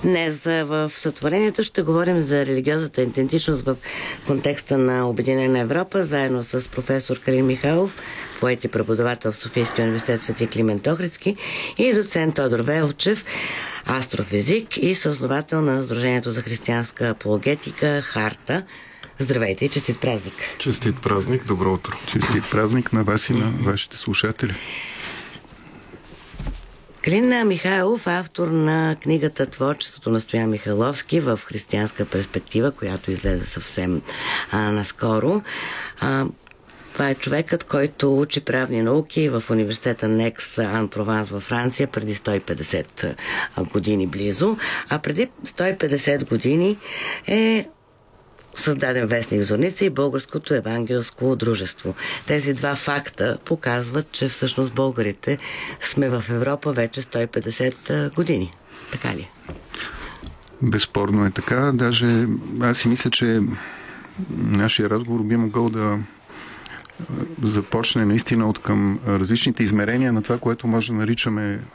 Днес в сътворението ще говорим за религиозната идентичност в контекста на Обединена Европа, заедно с професор Калин Михайлов, поет и преподавател в Софийския университет Свети Климент Охридски, и доцент Тодор Велчев, астрофизик и съосновател на Сдружението за християнска апологетика Харта. Здравейте и честит празник! Честит празник, добро утро! Честит празник на вас и на вашите слушатели! Калин Михайлов, автор на книгата "Творчеството на Стоян Михайловски в християнска перспектива", която излезе съвсем наскоро. Това е човекът, който учи правни науки в университета Некс Ан-Прованс във Франция преди 150 години близо. А преди 150 години е създаден вестник Зорница и Българското евангелско дружество. Тези два факта показват, че всъщност българите сме в Европа вече 150 години. Така ли? Безспорно е така. Даже аз си мисля, че нашия разговор би могъл да започне наистина от към различните измерения на това, което може да наричаме